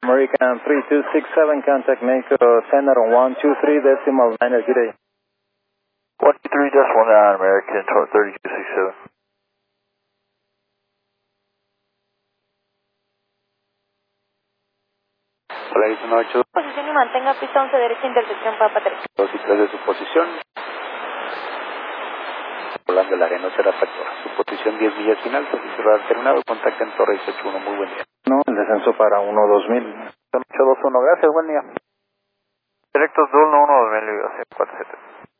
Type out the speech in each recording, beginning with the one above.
American 3267, contact Mexico Center on 123.9, good day. 123.9, American 3267. Polaris 18. Posición y mantenga pista 11 derecha, intersección Papa 3. 2 y 3 de su posición. Volando el área no será factor. Su posición 10 millas final, servicio radar terminado, contacto en Torre 181, muy buen día. No, el descenso para 1-2000. 821, gracias, buen día. Directos 211 2000, 47.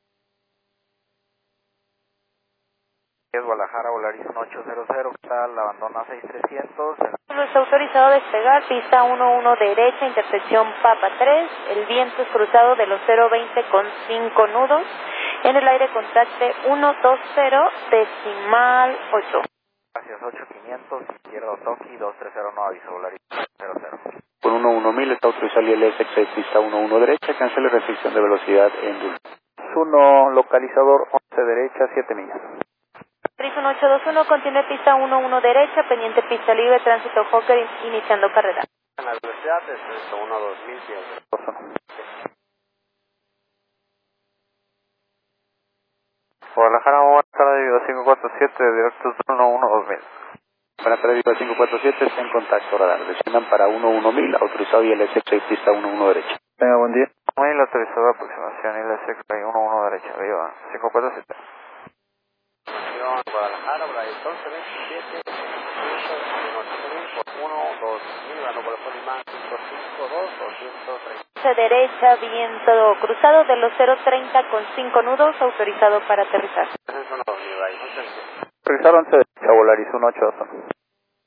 Guadalajara, Volaris 800, tal, abandona 6300. Está autorizado a despegar, pista 11 derecha, intersección Papa 3, el viento es cruzado de los 020 con 5 nudos, en el aire contacte 120 decimal 8. Gracias, 8500, izquierdo Toki, 230, no aviso, Volaris 00. Con 11000 está autorizado el ILS, pista 11 derecha, cancele restricción de velocidad en Dulce. 1, localizador 11 derecha, 7 millas. 1821, continúe pista 11 derecha, pendiente pista libre, tránsito Hawker, iniciando carrera. La velocidad es 1-2000 pies. Guadalajara, Guadalajara, 547, directos 11-2000. Para Viva 547 está en contacto radar. Desciendan para 11000, autorizado ILS, pista 11 derecha. Tenga buen día. 1000, autorizado aproximación, ILS, 11 derecha, Viva 547. Guadalajara, Volaris 1127, 1-2000, ganó por el Limán 552, 230. Derecha, viento cruzado de los 030 con 5 nudos, autorizado para aterrizar. Descenso 1-2000, Autorizado 11 derecha, Volaris 1821.